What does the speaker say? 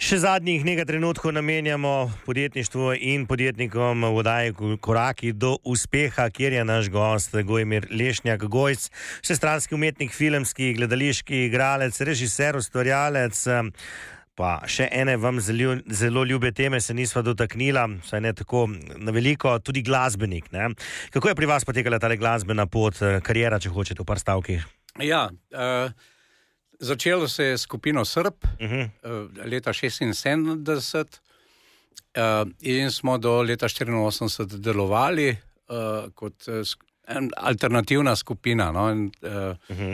Še zadnjih nekaj trenutkov namenjamo podjetništvu in podjetnikom v oddaji Koraki do uspeha, kjer je naš gost Gojmir Lešnjak-Gojc, vsestranski umetnik, filmski, gledališki igralec, režiser, ustvarjalec. Pa še ene vam zelo ljube teme se nisva dotaknila, saj ne tako na veliko, tudi glasbenik. Ne? Kako je pri vas potekala ta glasbena pot, kariera, če hočete, v par stavkih? Ja, začelo se je skupino Srb leta 76 in smo do leta 84 delovali kot alternativna skupina. No?